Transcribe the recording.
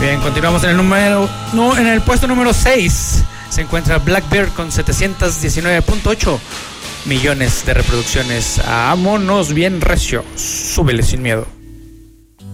Bien, continuamos en el puesto número 6. Se encuentra Blackbeard con 719.8 millones de reproducciones. Vámonos bien recio. Súbele sin miedo.